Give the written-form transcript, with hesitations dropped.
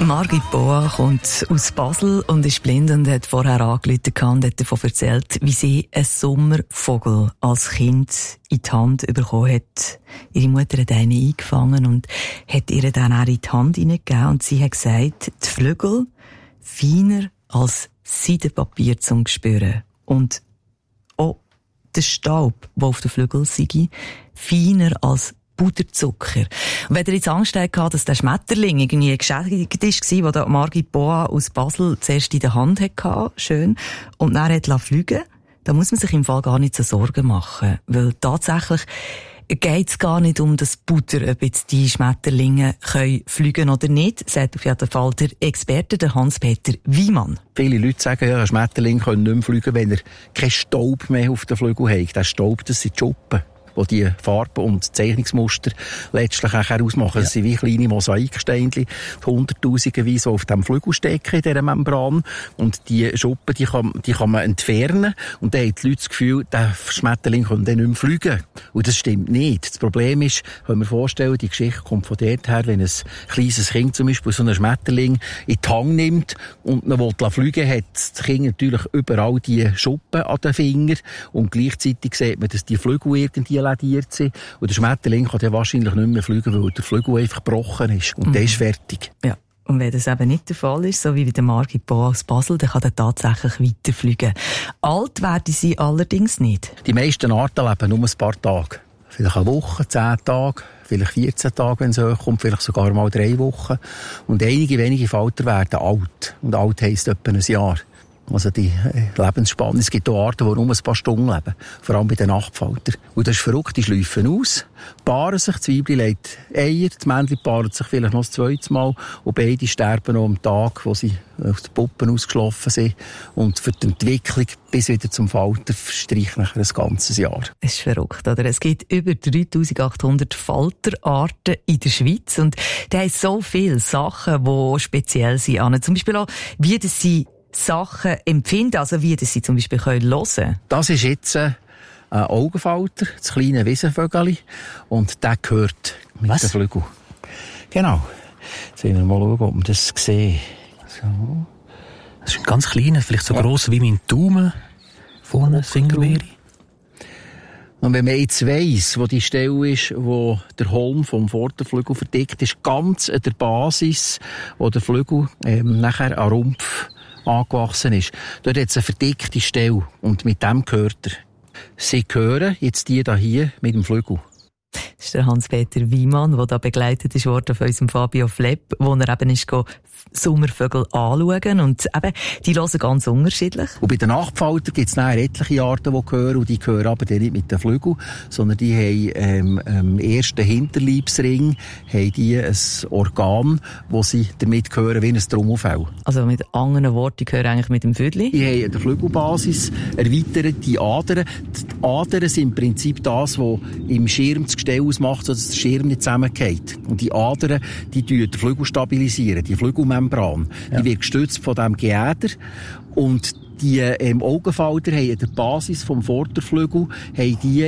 Margit Boa kommt aus Basel und ist blind und hat vorher angerufen und hat davon erzählt, wie sie einen Sommervogel als Kind in die Hand bekommen hat. Ihre Mutter hat einen eingefangen und hat ihr dann auch in die Hand hineingegeben und sie hat gesagt, die Flügel feiner als Seidenpapier zum Spüren. Und auch der Staub, der auf den Flügeln sei, feiner als Puderzucker. Und wenn ihr jetzt Angst hatte, dass der Schmetterling irgendwie geschädigt war, den Margit Boa aus Basel zuerst in der Hand hatte, schön, und dann hat fliegen lassen, dann muss man sich im Fall gar nicht so Sorgen machen. Weil tatsächlich geht es gar nicht um das Butter, ob jetzt die Schmetterlinge können fliegen oder nicht, sagt auf jeden Fall der Experte, der Hans-Peter Wiemann. Viele Leute sagen, ja, ein Schmetterling kann nicht mehr fliegen, wenn er keinen Staub mehr auf den Flügel hat. Der Staub, das sind die Schuppen, die die Farben und Zeichnungsmuster letztlich auch ausmachen. Das sind wie kleine Mosaiksteinchen, hunderttausenderweise auf dem Flügel stecken, in dieser Membran. Und die Schuppen, die kann man entfernen. Und dann haben die Leute das Gefühl, der Schmetterling kann dann nicht mehr fliegen. Und das stimmt nicht. Das Problem ist, können wir vorstellen, die Geschichte kommt von dort her, wenn ein kleines Kind zum Beispiel so einen Schmetterling in die Hand nimmt und ihn fliegen will, hat das Kind natürlich überall die Schuppen an den Fingern. Und gleichzeitig sieht man, dass die Flügel irgendwie lediert sind. Und der Schmetterling kann dann wahrscheinlich nicht mehr fliegen, weil der Flügel einfach gebrochen ist. Und der ist fertig. Ja. Und wenn das eben nicht der Fall ist, so wie bei der Margit Boa aus Basel, dann kann er tatsächlich weiterfliegen. Alt werden sie allerdings nicht. Die meisten Arten leben nur ein paar Tage. Vielleicht eine Woche, 10 Tage, vielleicht 14 Tage, wenn es hochkommt, vielleicht sogar mal 3 Wochen. Und einige wenige Falter werden alt. Und alt heisst etwa ein Jahr. Also die Lebensspanne. Es gibt auch Arten, die nur ein paar Stunden leben. Vor allem bei den Nachtfaltern. Und das ist verrückt, die schleifen aus, paaren sich, die Weibli legt Eier, die Männchen paaren sich vielleicht noch das zweite Mal und beide sterben noch am Tag, wo sie auf die Puppen ausgeschlafen sind. Und für die Entwicklung bis wieder zum Falter verstreicht nachher ein ganzes Jahr. Es ist verrückt, oder? Es gibt über 3800 Falterarten in der Schweiz und da haben so viele Sachen, die speziell sind. Zum Beispiel auch, wie das sie Sachen empfinden, also wie das sie zum Beispiel hören können. Das ist jetzt ein Augenfalter, das kleine Wiesenvögel, und der gehört mit den Flügeln. Genau. Jetzt wollen wir mal schauen, ob wir das sehen. So. Das ist ein ganz kleiner, vielleicht so gross wie mein Daumen. Vorne, das Fingerbeere. Und wenn man jetzt weiss, wo die Stelle ist, wo der Holm vom Vorderflügel verdickt ist, ganz an der Basis, wo der Flügel nachher am Rumpf angewachsen ist. Dort hat es eine verdickte Stelle und mit dem gehört er. Sie hören jetzt die hier mit dem Flügel. Das ist der Hans-Peter Wiemann, der da begleitet ist worden von unserem Fabio Flepp, wo er eben ist Sommervögel anschauen und eben, die hören ganz unterschiedlich. Und bei den Nachtfaltern gibt es etliche Arten, die hören, und die hören aber nicht mit den Flügeln, sondern die haben am ersten Hinterleibsring haben die ein Organ, wo sie damit hören wie ein Trommelfell. Also mit anderen Worten, die hören eigentlich mit dem Vödli? Die haben an der Flügelbasis erweiterte Adern. Die Adern sind im Prinzip das, was im Schirm das Gestell ausmacht, sodass der Schirm nicht zusammengeht. Und die Adern, die den Flügel stabilisieren, die Flügelmembran. Ja. Die wird gestützt von diesem Geäder. Und die Augenfalter haben an der Basis vom Vorderflügel haben die